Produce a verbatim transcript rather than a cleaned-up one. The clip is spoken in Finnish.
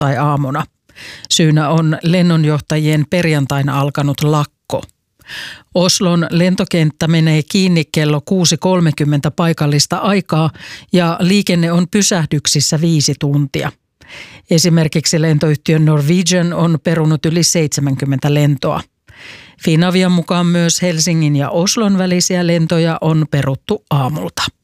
tai aamuna. Syynä on lennonjohtajien perjantaina alkanut lakko. Oslon lentokenttä menee kiinni kello kuusi kolmekymmentä paikallista aikaa ja liikenne on pysähdyksissä viisi tuntia. Esimerkiksi lentoyhtiö Norwegian on perunut yli seitsemänkymmentä lentoa. Finavian mukaan myös Helsingin ja Oslon välisiä lentoja on peruttu aamulta.